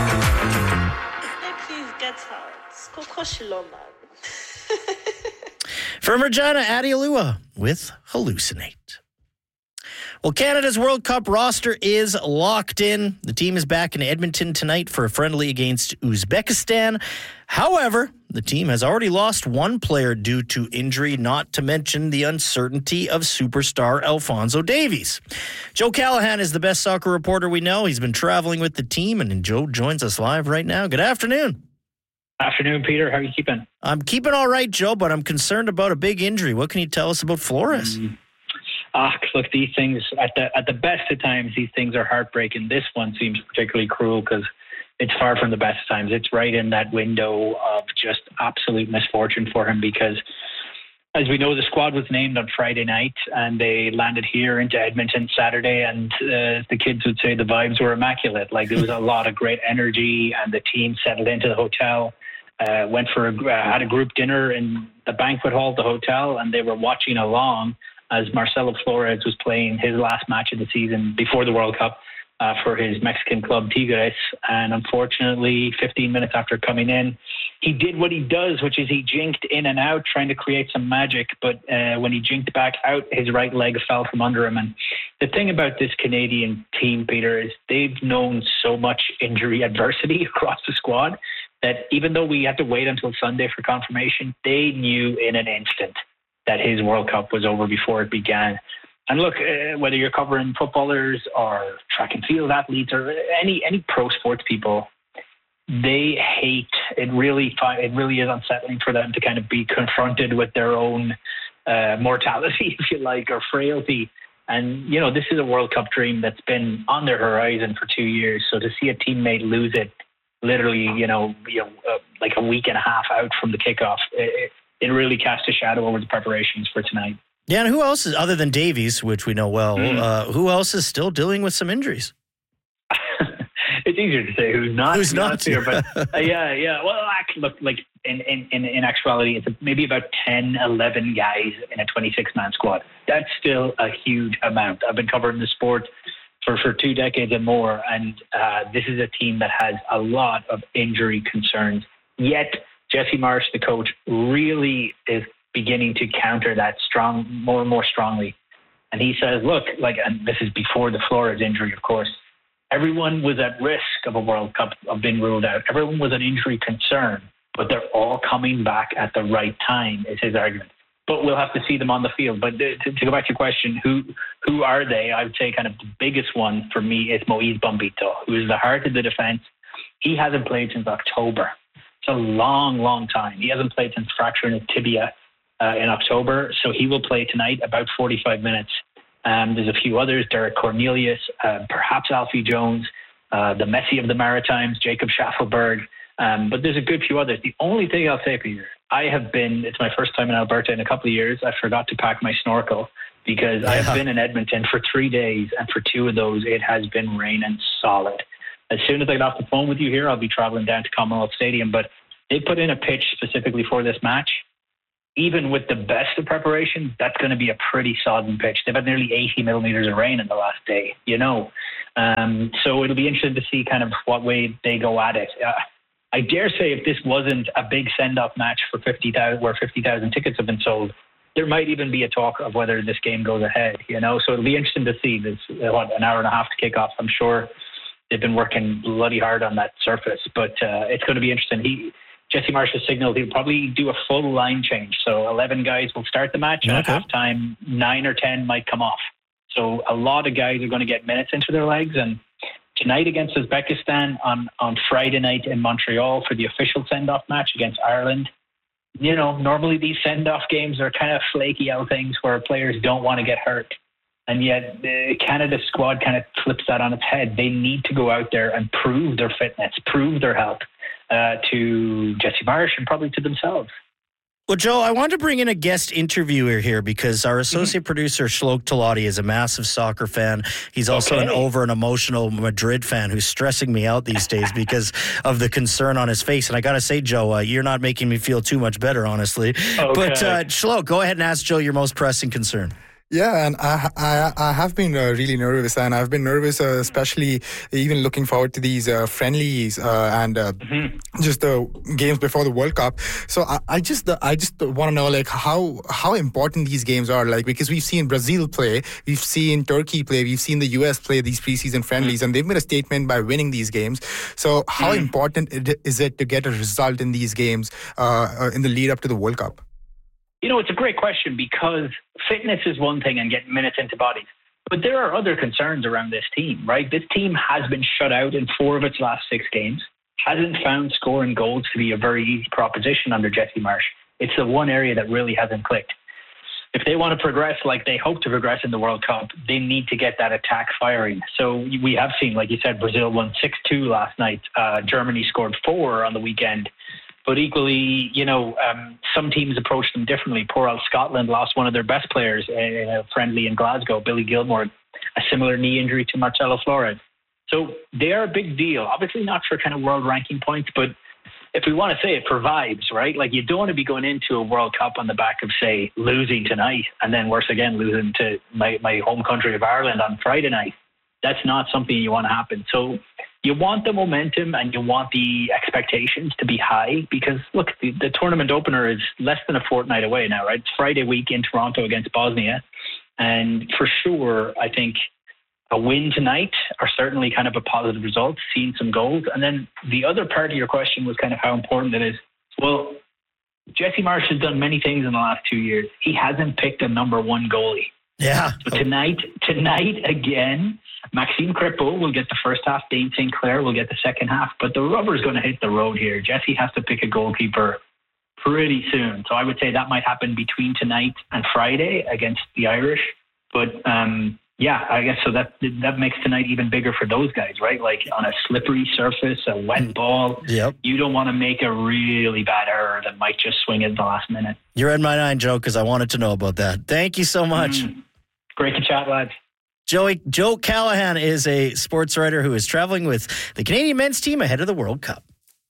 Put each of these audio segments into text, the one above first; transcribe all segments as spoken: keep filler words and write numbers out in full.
Please get out. Skokoshiloma. From Regina, Adi Alua with Hallucinate. Well, Canada's World Cup roster is locked in. The team is back in Edmonton tonight for a friendly against Uzbekistan. However, the team has already lost one player due to injury, not to mention the uncertainty of superstar Alphonso Davies. Joe Callahan is the best soccer reporter we know. He's been traveling with the team, and Joe joins us live right now. Good afternoon. Afternoon, Peter. How are you keeping? I'm keeping all right, Joe, but I'm concerned about a big injury. What can you tell us about Flores? Mm. Ah, look, these things, at the at the best of times, these things are heartbreaking. This one seems particularly cruel because it's far from the best of times. It's right in that window of just absolute misfortune for him because, as we know, the squad was named on Friday night and they landed here into Edmonton Saturday, and uh, the kids would say the vibes were immaculate. Like, there was a lot of great energy and the team settled into the hotel, uh, went for a, uh, had a group dinner in the banquet hall of the hotel, and they were watching along as Marcelo Flores was playing his last match of the season before the World Cup uh, for his Mexican club Tigres. And unfortunately, fifteen minutes after coming in, he did what he does, which is he jinked in and out, trying to create some magic. But uh, when he jinked back out, his right leg fell from under him. And the thing about this Canadian team, Peter, is they've known so much injury adversity across the squad that even though we had to wait until Sunday for confirmation, they knew in an instant that his World Cup was over before it began. And look, uh, whether you're covering footballers or track and field athletes or any any pro sports people, they hate it. Really, it really is unsettling for them to kind of be confronted with their own uh, mortality, if you like, or frailty. And you know, this is a World Cup dream that's been on their horizon for two years. So to see a teammate lose it, literally, you know, you know, uh, like a week and a half out from the kickoff, it, it really cast a shadow over the preparations for tonight. Yeah, and who else is, other than Davies, which we know well, mm. uh, who else is still dealing with some injuries? It's easier to say who's not. Who's not here, but uh, yeah, yeah. Well, actually, look, like in, in, in, in actuality, it's maybe about ten, eleven guys in a twenty-six man squad. That's still a huge amount. I've been covering the sport for, for two decades and more, and uh, this is a team that has a lot of injury concerns. Yet, Jesse Marsch, the coach, really is beginning to counter that strong, more and more strongly. And he says, look, like, and this is before the Flores injury, of course, everyone was at risk of a World Cup of being ruled out. Everyone was an injury concern, but they're all coming back at the right time, is his argument. But we'll have to see them on the field. But to, to go back to your question, who who are they? I would say kind of the biggest one for me is Moise Bombito, who is the heart of the defense. He hasn't played since October. It's a long, long time. He hasn't played since fracturing his tibia uh, in October, so he will play tonight about forty-five minutes. Um, there's a few others, Derek Cornelius, uh, perhaps Alfie Jones, uh, the Messi of the Maritimes, Jacob Schaffelberg, um, but there's a good few others. The only thing I'll say, Peter, I have been, it's my first time in Alberta in a couple of years. I forgot to pack my snorkel because yeah. I have been in Edmonton for three days, and for two of those, it has been raining solid. As soon as I get off the phone with you here, I'll be traveling down to Commonwealth Stadium. But they put in a pitch specifically for this match. Even with the best of preparation, that's going to be a pretty sodden pitch. They've had nearly eighty millimeters of rain in the last day, you know. Um, so it'll be interesting to see kind of what way they go at it. Uh, I dare say if this wasn't a big send-off match for fifty thousand, where fifty thousand tickets have been sold, there might even be a talk of whether this game goes ahead, you know. So it'll be interesting to see. There's what, an hour and a half to kick off. I'm sure they've been working bloody hard on that surface, but uh, it's going to be interesting. He, Jesse Marsch has signaled he'll probably do a full line change. So eleven guys will start the match, and okay. at halftime, nine or ten might come off. So a lot of guys are going to get minutes into their legs. And tonight against Uzbekistan, on, on Friday night in Montreal for the official send-off match against Ireland, you know, normally these send-off games are kind of flaky out things where players don't want to get hurt. And yet the Canada squad kind of flips that on its head. They need to go out there and prove their fitness, prove their health uh, to Jesse Marsch and probably to themselves. Well, Joe, I wanted to bring in a guest interviewer here because our associate mm-hmm. producer, Shlok Talati, is a massive soccer fan. He's also okay. an over and emotional Madrid fan who's stressing me out these days because of the concern on his face. And I got to say, Joe, uh, you're not making me feel too much better, honestly. Okay. But uh, Shlok, go ahead and ask Joe your most pressing concern. Yeah, and I I, I have been uh, really nervous, and I've been nervous, uh, especially even looking forward to these uh, friendlies uh, and uh, mm-hmm. just the games before the World Cup. So I, I just uh, I just want to know like how how important these games are, like because we've seen Brazil play, we've seen Turkey play, we've seen the U S play these preseason friendlies, mm-hmm. and they've made a statement by winning these games. So how mm-hmm. important is it to get a result in these games uh, in the lead up to the World Cup? You know, it's a great question because fitness is one thing and getting minutes into bodies. But there are other concerns around this team, right? This team has been shut out in four of its last six games, hasn't found scoring goals to be a very easy proposition under Jesse Marsch. It's the one area that really hasn't clicked. If they want to progress like they hope to progress in the World Cup, they need to get that attack firing. So we have seen, like you said, Brazil won six two last night. Uh, Germany scored four on the weekend. But equally, you know, um, some teams approach them differently. Poor old Scotland lost one of their best players in a friendly in Glasgow, Billy Gilmore, a similar knee injury to Marcelo Flores. So they are a big deal. Obviously not for kind of world ranking points, but if we want to say it for vibes, right? Like you don't want to be going into a World Cup on the back of, say, losing tonight and then worse again, losing to my, my home country of Ireland on Friday night. That's not something you want to happen. So you want the momentum and you want the expectations to be high because, look, the, the tournament opener is less than a fortnight away now, right? It's Friday week in Toronto against Bosnia. And for sure, I think a win tonight are certainly kind of a positive result, seeing some goals. And then the other part of your question was kind of how important it is. Well, Jesse Marsch has done many things in the last two years. He hasn't picked a number one goalie. Yeah. So tonight, tonight again, Maxime Crépeau will get the first half. Dane Saint Clair will get the second half. But the rubber's going to hit the road here. Jesse has to pick a goalkeeper pretty soon. So I would say that might happen between tonight and Friday against the Irish. But um, yeah, I guess so that that makes tonight even bigger for those guys, right? Like on a slippery surface, a wet ball, yep. You don't want to make a really bad error that might just swing it at the last minute. You read my mind, Joe, because I wanted to know about that. Thank you so much. Mm. Great to chat, lads. Joey, Joe Callahan is a sports writer who is traveling with the Canadian men's team ahead of the World Cup.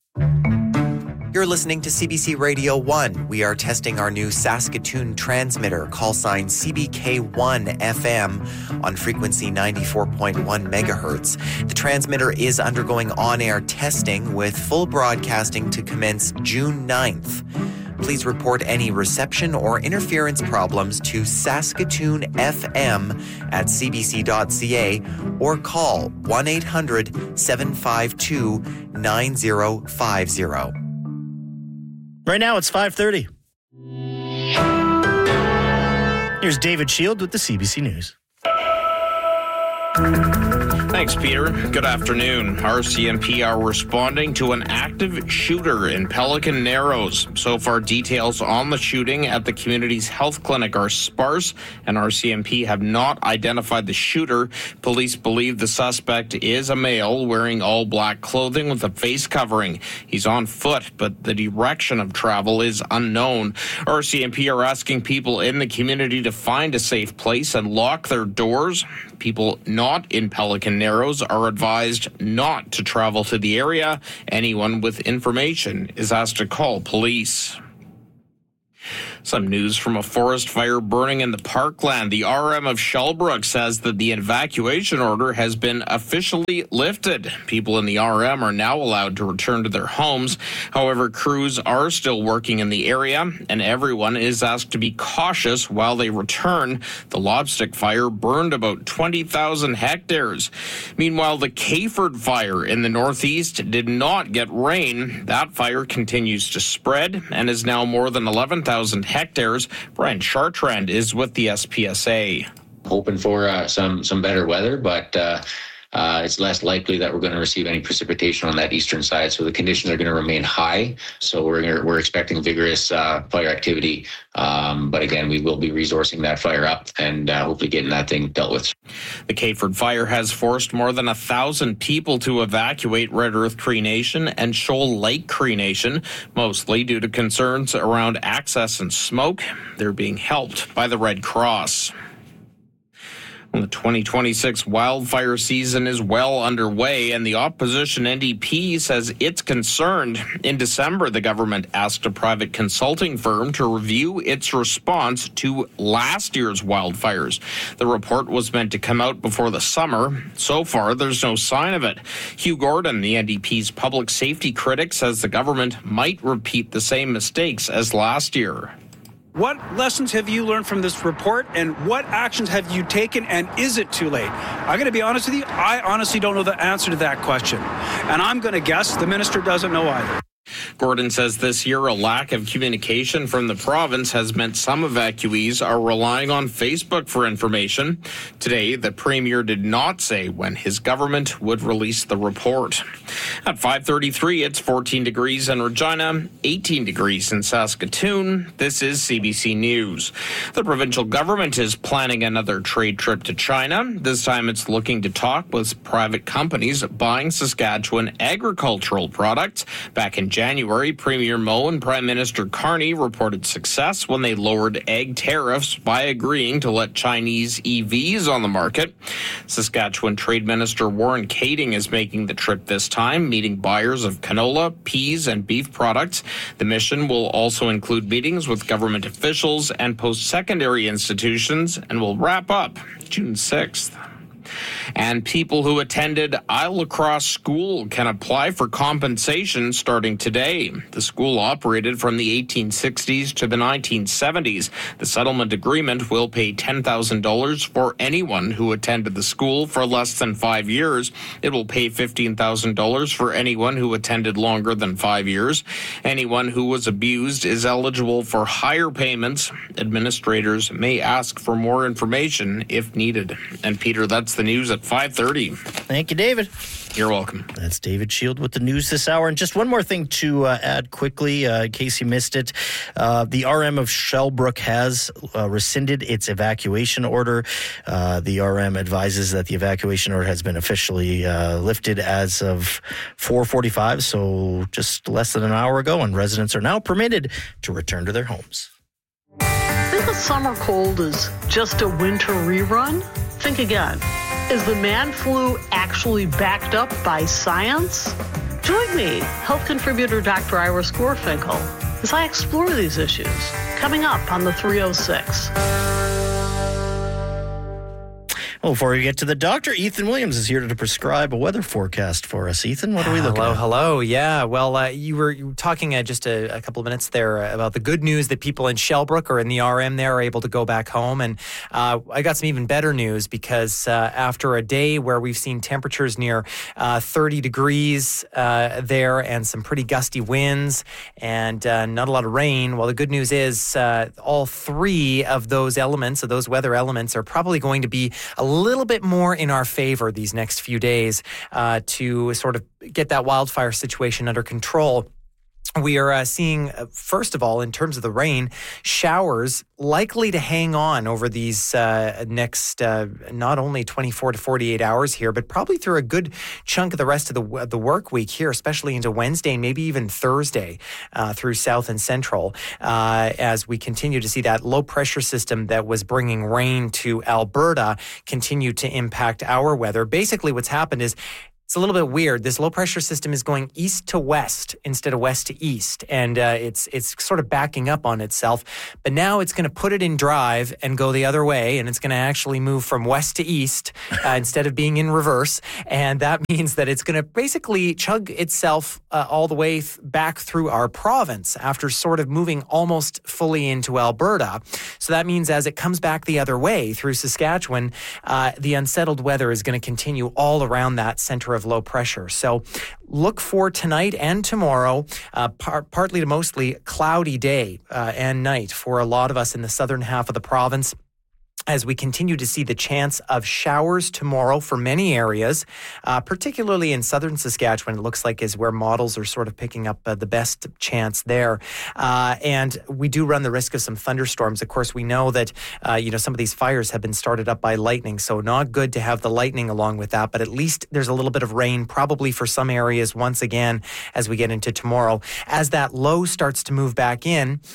You're listening to C B C Radio one. We are testing our new Saskatoon transmitter, call sign C B K one F M, on frequency ninety-four point one megahertz. The transmitter is undergoing on-air testing with full broadcasting to commence June ninth. Please report any reception or interference problems to Saskatoon F M at c b c dot c a or call one eight hundred seven five two nine zero five zero. Right now it's five thirty. Here's David Shield with the C B C News. Thanks, Peter. Good afternoon. R C M P are responding to an active shooter in Pelican Narrows. So far, details on the shooting at the community's health clinic are sparse, and R C M P have not identified the shooter. Police believe the suspect is a male wearing all black clothing with a face covering. He's on foot, but the direction of travel is unknown. R C M P are asking people in the community to find a safe place and lock their doors. People not in Pelican Narrows are advised not to travel to the area. Anyone with information is asked to call police. Some news from a forest fire burning in the parkland. The R M of Shellbrook says that the evacuation order has been officially lifted. People in the R M are now allowed to return to their homes. However, crews are still working in the area, and everyone is asked to be cautious while they return. The Lobstick fire burned about twenty thousand hectares. Meanwhile, the Cayford fire in the northeast did not get rain. That fire continues to spread and is now more than eleven thousand hectares. Brian Chartrand is with the S P S A. Hoping for uh, some some better weather, but uh, uh, it's less likely that we're going to receive any precipitation on that eastern side. So the conditions are going to remain high. So we're we're expecting vigorous uh, fire activity. Um, but again, we will be resourcing that fire up and uh, hopefully getting that thing dealt with. The Cayford fire has forced more than a thousand people to evacuate Red Earth Cree Nation and Shoal Lake Cree Nation, mostly due to concerns around access and smoke. They're being helped by the Red Cross. The twenty twenty-six wildfire season is well underway, and the opposition N D P says it's concerned. In December, the government asked a private consulting firm to review its response to last year's wildfires. The report was meant to come out before the summer. So far, there's no sign of it. Hugh Gordon, the N D P's public safety critic, says the government might repeat the same mistakes as last year. What lessons have you learned from this report, and what actions have you taken, and is it too late? I'm going to be honest with you, I honestly don't know the answer to that question. And I'm going to guess the minister doesn't know either. Gordon says this year a lack of communication from the province has meant some evacuees are relying on Facebook for information. Today, the Premier did not say when his government would release the report. At five thirty-three, it's fourteen degrees in Regina, eighteen degrees in Saskatoon. This is C B C News. The provincial government is planning another trade trip to China. This time it's looking to talk with private companies buying Saskatchewan agricultural products. Back in January, Premier Moe and Prime Minister Carney reported success when they lowered ag tariffs by agreeing to let Chinese E Vs on the market. Saskatchewan Trade Minister Warren Kading is making the trip this time, meeting buyers of canola, peas, and beef products. The mission will also include meetings with government officials and post-secondary institutions and will wrap up June sixth. And people who attended Isle La Crosse School can apply for compensation starting today. The school operated from the eighteen sixties to the nineteen seventies. The settlement agreement will pay ten thousand dollars for anyone who attended the school for less than five years. It will pay fifteen thousand dollars for anyone who attended longer than five years. Anyone who was abused is eligible for higher payments. Administrators may ask for more information if needed. And Peter, that's the news at five thirty. Thank you, David. You're welcome. That's David Shield with the news this hour. And just one more thing to uh, add quickly, uh, in case you missed it. Uh, the R M of Shellbrook has uh, rescinded its evacuation order. Uh, the R M advises that the evacuation order has been officially uh, lifted as of four forty-five, so just less than an hour ago, and residents are now permitted to return to their homes. Think a summer cold is just a winter rerun? Think again. Is the man flu actually backed up by science? Join me, health contributor Doctor Iris Gorfinkel, as I explore these issues. Coming up on the three oh six. Well, before we get to the doctor, Ethan Williams is here to prescribe a weather forecast for us. Ethan, what are we looking hello, at? Hello, hello. Yeah, well, uh, you, were, you were talking uh, just a, a couple of minutes there about the good news that people in Shellbrook or in the R M there are able to go back home. And uh, I got some even better news because uh, after a day where we've seen temperatures near uh, thirty degrees uh, there and some pretty gusty winds and uh, not a lot of rain, well, the good news is uh, all three of those elements, of those weather elements, are probably going to be a little bit more in our favor these next few days uh, to sort of get that wildfire situation under control. We are uh, seeing, uh, first of all, in terms of the rain, showers likely to hang on over these uh, next uh, not only twenty-four to forty-eight hours here, but probably through a good chunk of the rest of the the work week here, especially into Wednesday and maybe even Thursday uh, through South and Central, uh, as we continue to see that low pressure system that was bringing rain to Alberta continue to impact our weather. Basically, what's happened is it's a little bit weird. This low pressure system is going east to west instead of west to east, and uh, it's it's sort of backing up on itself. But now it's going to put it in drive and go the other way, and it's going to actually move from west to east uh, instead of being in reverse. And that means that it's going to basically chug itself uh, all the way th- back through our province after sort of moving almost fully into Alberta. So that means as it comes back the other way through Saskatchewan, uh, the unsettled weather is going to continue all around that center of low pressure. So look for tonight and tomorrow, uh, par- partly to mostly cloudy day uh, and night for a lot of us in the southern half of the province, as we continue to see the chance of showers tomorrow for many areas, uh, particularly in southern Saskatchewan. It looks like is where models are sort of picking up uh, the best chance there. Uh, and we do run the risk of some thunderstorms. Of course, we know that, uh, you know, some of these fires have been started up by lightning, so not good to have the lightning along with that, but at least there's a little bit of rain, probably for some areas once again as we get into tomorrow. As that low starts to move back in,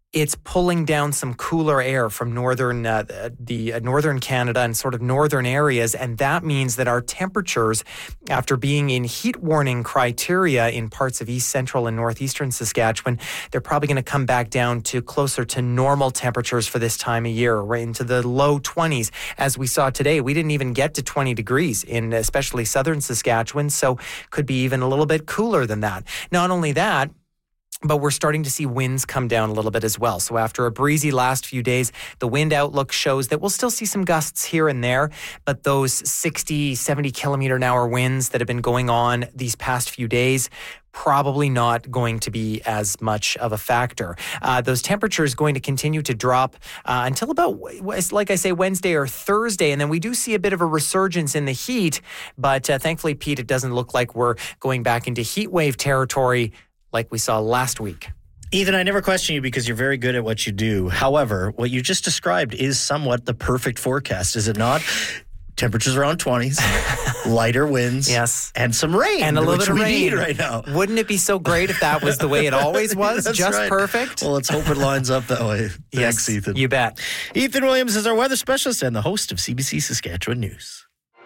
it's pulling down some cooler air from northern uh, the uh, northern Canada and sort of northern areas, and that means that our temperatures, after being in heat warning criteria in parts of east central and northeastern Saskatchewan, they're probably going to come back down to closer to normal temperatures for this time of year, right into the low twenties. As we saw today, we didn't even get to twenty degrees in especially southern Saskatchewan, so could be even a little bit cooler than that. Not only that, but we're starting to see winds come down a little bit as well. So after a breezy last few days, the wind outlook shows that we'll still see some gusts here and there, but those sixty, seventy kilometer an hour winds that have been going on these past few days, probably not going to be as much of a factor. Uh, those temperatures going to continue to drop uh, until about, like I say, Wednesday or Thursday, and then we do see a bit of a resurgence in the heat, but uh, thankfully, Pete, it doesn't look like we're going back into heat wave territory like we saw last week. Ethan, I never question you because you're very good at what you do. However, what you just described is somewhat the perfect forecast, is it not? Temperatures around twenties, lighter winds, yes, and some rain, and a little which bit of we rain need right now. Wouldn't it be so great if that was the way it always was? That's just right. Perfect. Well, let's hope it lines up that way. Yes, Thanks, Ethan. You bet. Ethan Williams is our weather specialist and the host of C B C Saskatchewan News.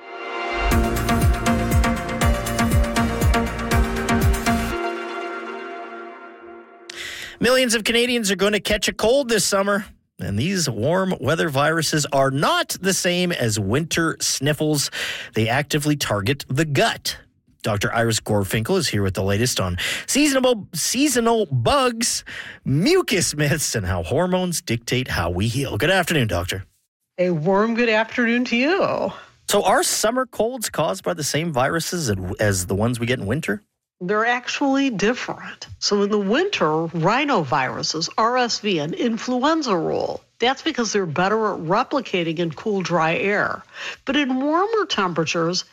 Millions of Canadians are going to catch a cold this summer, and these warm weather viruses are not the same as winter sniffles. They actively target the gut. Doctor Iris Gorfinkel is here with the latest on seasonal seasonal bugs, mucus myths, and how hormones dictate how we heal. Good afternoon, Doctor. A warm good afternoon to you. So are summer colds caused by the same viruses as the ones we get in winter? They're actually different. So in the winter, rhinoviruses, R S V, and influenza rule. That's because they're better at replicating in cool, dry air. But in warmer temperatures,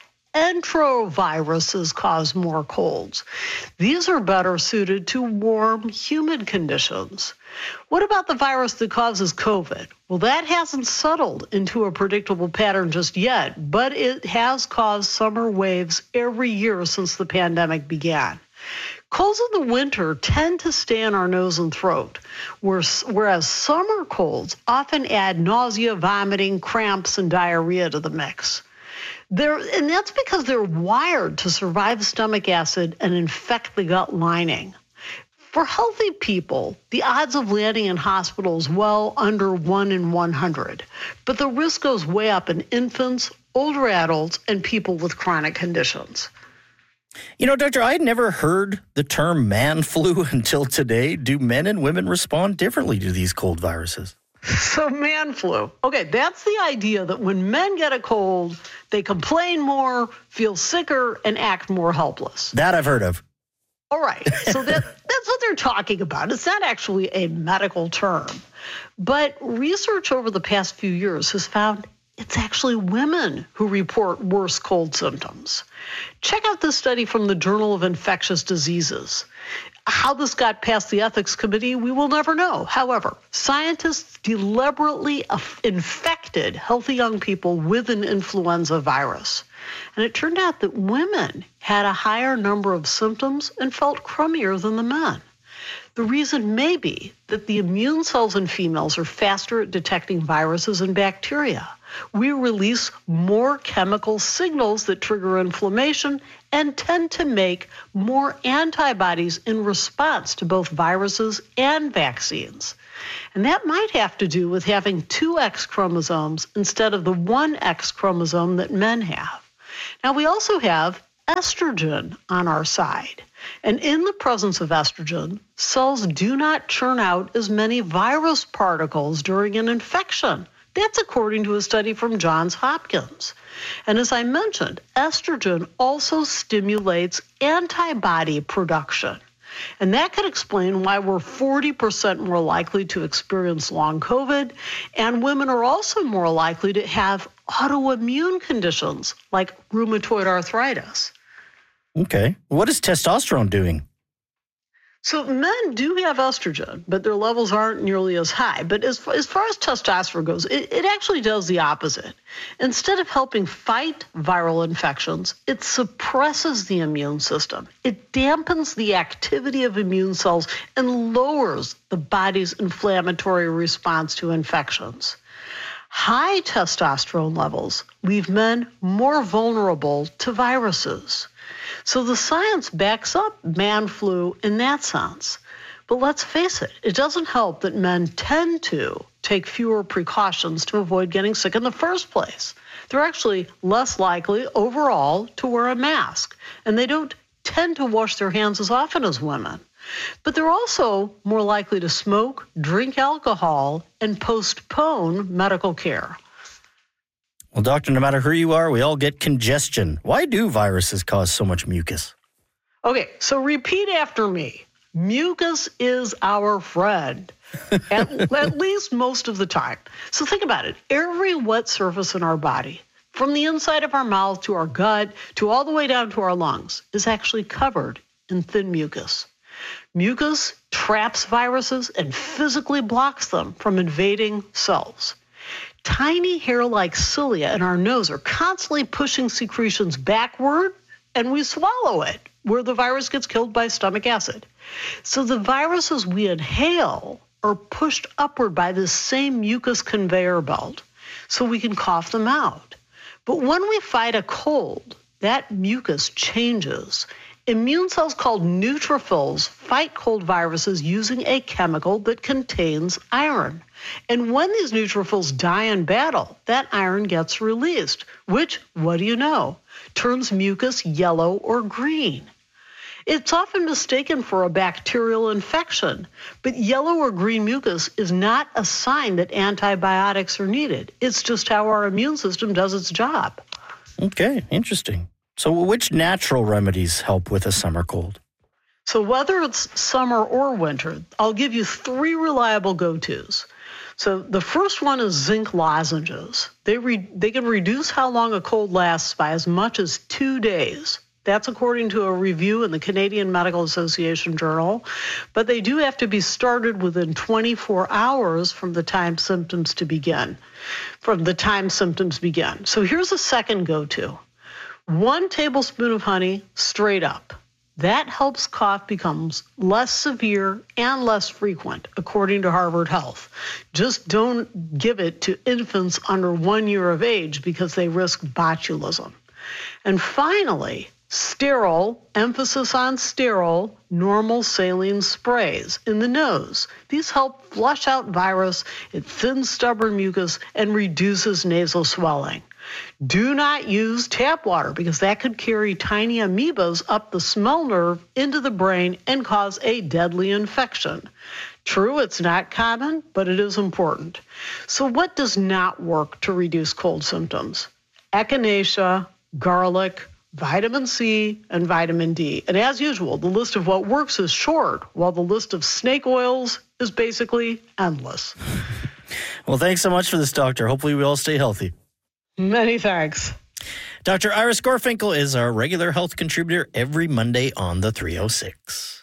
enteroviruses cause more colds. These are better suited to warm, humid conditions. What about the virus that causes COVID? Well, that hasn't settled into a predictable pattern just yet, but it has caused summer waves every year since the pandemic began. Colds in the winter tend to stay in our nose and throat, whereas summer colds often add nausea, vomiting, cramps, and diarrhea to the mix. They're, and that's because they're wired to survive stomach acid and infect the gut lining. For healthy people, the odds of landing in hospital is well under one in one hundred, but the risk goes way up in infants, older adults, and people with chronic conditions. You know, Doctor, I had never heard the term man flu until today. Do men and women respond differently to these cold viruses? So man flu. Okay, that's the idea that when men get a cold, they complain more, feel sicker, and act more helpless. That I've heard of. All right, so that, that's what they're talking about. It's not actually a medical term. But research over the past few years has found it's actually women who report worse cold symptoms. Check out this study from the Journal of Infectious Diseases. How this got past the ethics committee, we will never know. However, scientists deliberately infected healthy young people with an influenza virus. And it turned out that women had a higher number of symptoms and felt crummier than the men. The reason may be that the immune cells in females are faster at detecting viruses and bacteria. We release more chemical signals that trigger inflammation and tend to make more antibodies in response to both viruses and vaccines. And that might have to do with having two X chromosomes instead of the one X chromosome that men have. Now, we also have estrogen on our side. And in the presence of estrogen, cells do not churn out as many virus particles during an infection. That's according to a study from Johns Hopkins. And as I mentioned, estrogen also stimulates antibody production. And that could explain why we're forty percent more likely to experience long COVID, and women are also more likely to have autoimmune conditions like rheumatoid arthritis. Okay. What is testosterone doing? So men do have estrogen, but their levels aren't nearly as high. But as far as, far as testosterone goes, it, it actually does the opposite. Instead of helping fight viral infections, it suppresses the immune system. It dampens the activity of immune cells and lowers the body's inflammatory response to infections. High testosterone levels leave men more vulnerable to viruses. So the science backs up man flu in that sense. But let's face it, it doesn't help that men tend to take fewer precautions to avoid getting sick in the first place. They're actually less likely overall to wear a mask, and they don't tend to wash their hands as often as women. But they're also more likely to smoke, drink alcohol, and postpone medical care. Well, doctor, no matter who you are, we all get congestion. Why do viruses cause so much mucus? Okay, so repeat after me. Mucus is our friend, at, at least most of the time. So think about it. Every wet surface in our body, from the inside of our mouth to our gut to all the way down to our lungs, is actually covered in thin mucus. Mucus traps viruses and physically blocks them from invading cells. Tiny hair-like cilia in our nose are constantly pushing secretions backward, and we swallow it, where the virus gets killed by stomach acid. So the viruses we inhale are pushed upward by this same mucus conveyor belt, so we can cough them out. But when we fight a cold, that mucus changes. Immune cells called neutrophils fight cold viruses using a chemical that contains iron. And when these neutrophils die in battle, that iron gets released, which, what do you know, turns mucus yellow or green. It's often mistaken for a bacterial infection, but yellow or green mucus is not a sign that antibiotics are needed. It's just how our immune system does its job. Okay, interesting. So which natural remedies help with a summer cold? So whether it's summer or winter, I'll give you three reliable go-tos. So the first one is zinc lozenges. They re- they can reduce how long a cold lasts by as much as two days. That's according to a review in the Canadian Medical Association Journal. But they do have to be started within twenty-four hours from the time symptoms to begin, from the time symptoms begin. So here's a second go-to. One tablespoon of honey straight up. That helps cough becomes less severe and less frequent, according to Harvard Health. Just don't give it to infants under one year of age because they risk botulism. And finally, sterile, emphasis on sterile, normal saline sprays in the nose. These help flush out virus, it thins stubborn mucus, and reduces nasal swelling. Do not use tap water because that could carry tiny amoebas up the smell nerve into the brain and cause a deadly infection. True, it's not common, but it is important. So what does not work to reduce cold symptoms? Echinacea, garlic, vitamin C, and vitamin D. And as usual, the list of what works is short, while the list of snake oils is basically endless. Well, thanks so much for this, doctor. Hopefully we all stay healthy. Many thanks. Doctor Iris Gorfinkel is our regular health contributor every Monday on the three oh six.